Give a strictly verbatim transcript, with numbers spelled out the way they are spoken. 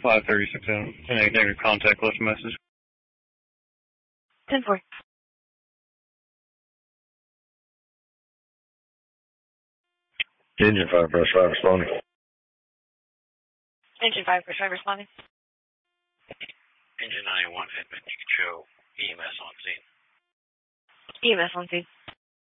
five thirty-six M. Negative contact, left a message. ten four. Engine five, press five, responding. Engine five, press five, responding. Engine ninety-one, Edmund, you can show E M S on scene. E M S on scene.